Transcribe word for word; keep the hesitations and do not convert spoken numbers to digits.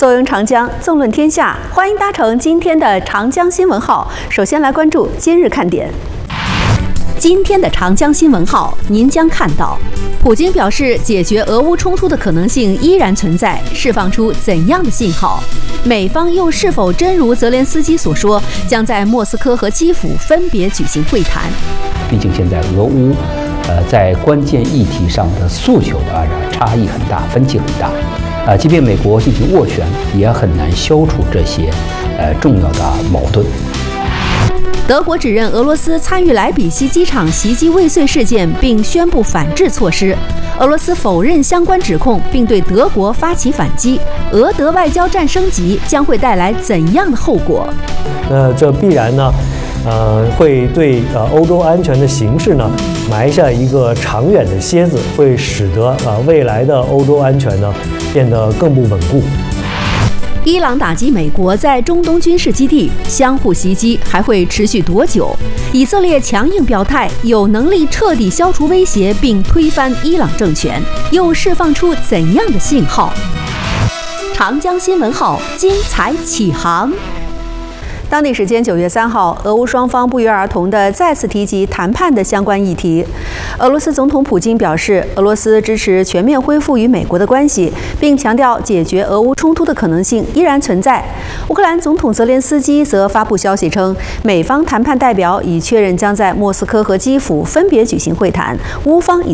坐拥长江，纵论天下，欢迎搭乘今天的长江新闻号。首先来关注今日看点。今天的长江新闻号，您将看到，普京表示解决俄乌冲突的可能性依然存在，释放出怎样的信号？美方又是否真如泽连斯基所说，将在莫斯科和基辅分别举行会谈？ 毕竟现在俄乌，呃，在关键议题上的诉求啊差异很大，分歧很大。啊，即便美国进行斡旋，也很难消除这些呃重要的矛盾。 德国指认俄罗斯参与莱比锡机场袭击未遂事件，并宣布反制措施。俄罗斯否认相关指控，并对德国发起反击。俄德外交战升级将会带来怎样的后果？ 那这必然呢，呃，会对呃欧洲安全的形势呢埋下一个长远的楔子，会使得啊、呃、未来的欧洲安全呢变得更不稳固。 伊朗打击美国在中东军事基地，相互袭击还会持续多久？以色列强硬表态，有能力彻底消除威胁并推翻伊朗政权，又释放出怎样的信号？长江新闻号精彩启航。当地时间九月三号，俄乌双方不约而同地再次提及谈判的相关议题。俄罗斯总统普京表示，俄罗斯支持全面恢复与美国的关系，并强调解决俄乌冲突的可能性依然存在。乌克兰总统泽连斯基则发布消息称，美方谈判代表已确认将在莫斯科和基辅分别举行会谈，乌方已